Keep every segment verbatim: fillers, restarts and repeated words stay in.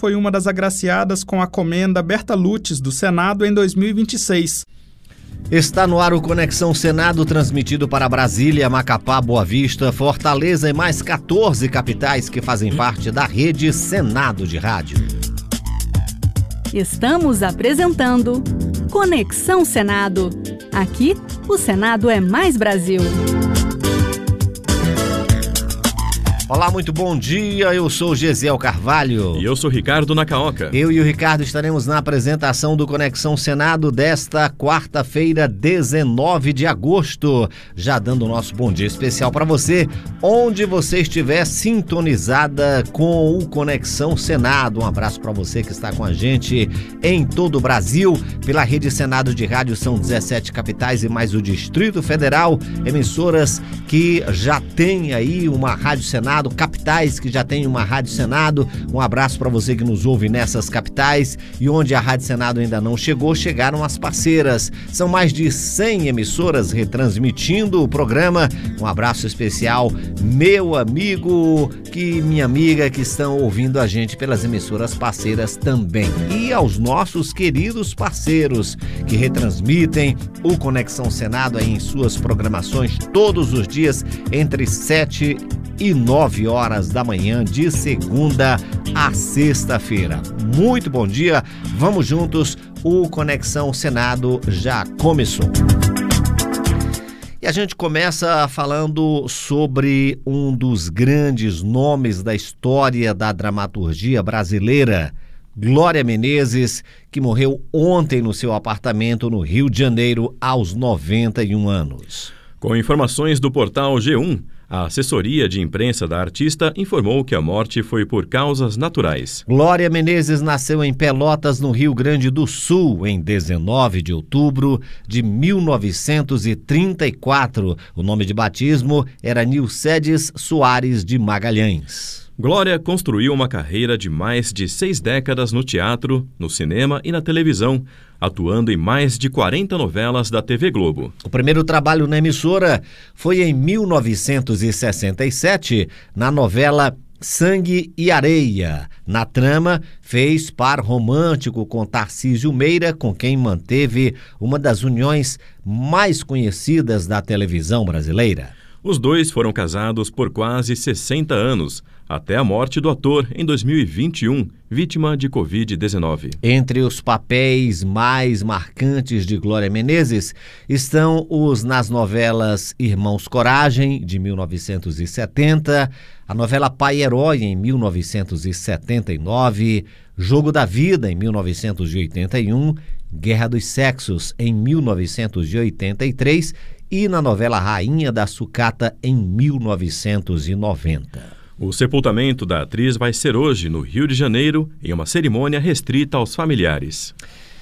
foi uma das agraciadas com a Comenda Bertalucci do Senado em dois mil e vinte e seis. Está no ar o Conexão Senado, transmitido para Brasília, Macapá, Boa Vista, Fortaleza e mais quatorze capitais que fazem parte da rede Senado de Rádio. Estamos apresentando Conexão Senado. Aqui, o Senado é mais Brasil. Olá, muito bom dia, eu sou Gesiel Carvalho. E eu sou Ricardo Nakaoka. Eu e o Ricardo estaremos na apresentação do Conexão Senado desta quarta-feira, dezenove de agosto. Já dando o nosso bom dia especial para você, onde você estiver sintonizada com o Conexão Senado. Um abraço para você que está com a gente em todo o Brasil. Pela rede Senado de Rádio são dezessete capitais e mais o Distrito Federal. Emissoras que já têm aí uma Rádio Senado, capitais que já tem uma Rádio Senado. Um abraço para você que nos ouve nessas capitais, e onde a Rádio Senado ainda não chegou, chegaram as parceiras. São mais de cem emissoras retransmitindo o programa. Um abraço especial, meu amigo, que minha amiga que estão ouvindo a gente pelas emissoras parceiras também. E aos nossos queridos parceiros que retransmitem o Conexão Senado aí em suas programações todos os dias entre sete e nove horas da manhã, de segunda a sexta-feira. Muito bom dia, vamos juntos, o Conexão Senado já começou. E a gente começa falando sobre um dos grandes nomes da história da dramaturgia brasileira, Glória Menezes, que morreu ontem no seu apartamento no Rio de Janeiro aos noventa e um anos. Com informações do portal G um, a assessoria de imprensa da artista informou que a morte foi por causas naturais. Glória Menezes nasceu em Pelotas, no Rio Grande do Sul, em dezenove de outubro de mil novecentos e trinta e quatro. O nome de batismo era Nilcedes Soares de Magalhães. Glória construiu uma carreira de mais de seis décadas no teatro, no cinema e na televisão, atuando em mais de quarenta novelas da T V Globo. O primeiro trabalho na emissora foi em mil novecentos e sessenta e sete, na novela Sangue e Areia. Na trama, fez par romântico com Tarcísio Meira, com quem manteve uma das uniões mais conhecidas da televisão brasileira. Os dois foram casados por quase sessenta anos, até a morte do ator em dois mil e vinte e um, vítima de covid dezenove. Entre os papéis mais marcantes de Glória Menezes estão os nas novelas Irmãos Coragem, de mil novecentos e setenta, a novela Pai Herói, em mil novecentos e setenta e nove, Jogo da Vida, em mil novecentos e oitenta e um, Guerra dos Sexos, em mil novecentos e oitenta e três e na novela Rainha da Sucata, em mil novecentos e noventa. O sepultamento da atriz vai ser hoje, no Rio de Janeiro, em uma cerimônia restrita aos familiares.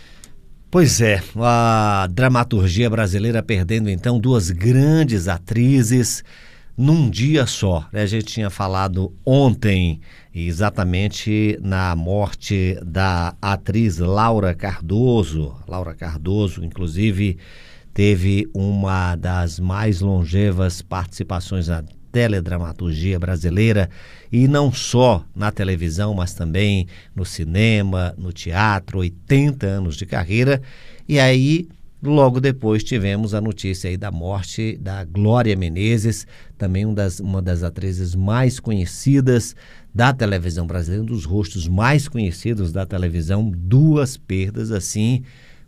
Pois é, a dramaturgia brasileira perdendo então duas grandes atrizes num dia só. A gente tinha falado ontem exatamente na morte da atriz Laura Cardoso. Laura Cardoso, inclusive, teve uma das mais longevas participações na teledramaturgia brasileira, e não só na televisão, mas também no cinema, no teatro, oitenta anos de carreira. E aí, logo depois, tivemos a notícia aí da morte da Glória Menezes, também uma das, uma das atrizes mais conhecidas da televisão brasileira, um dos rostos mais conhecidos da televisão. Duas perdas assim,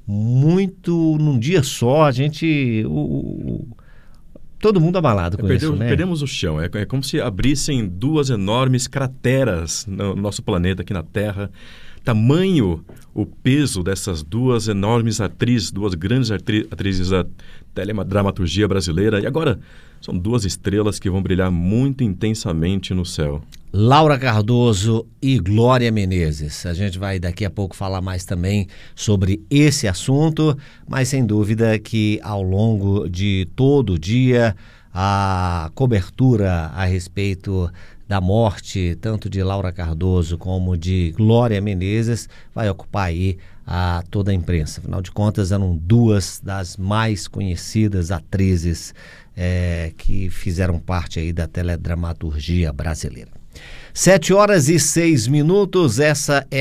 muito num dia só. A gente... O, o, todo mundo abalado com é, perdeu, isso, né? Perdemos o chão. É, é como se abrissem duas enormes crateras no nosso planeta, aqui na Terra. Tamanho o peso dessas duas enormes atrizes, duas grandes atri- atrizes da teledramaturgia brasileira. E agora são duas estrelas que vão brilhar muito intensamente no céu. Laura Cardoso e Glória Menezes. A gente vai daqui a pouco falar mais também sobre esse assunto, mas sem dúvida que ao longo de todo o dia a cobertura a respeito da morte tanto de Laura Cardoso como de Glória Menezes vai ocupar aí a toda a imprensa. Afinal de contas, eram duas das mais conhecidas atrizes é, que fizeram parte aí da teledramaturgia brasileira. Sete horas e seis minutos, essa é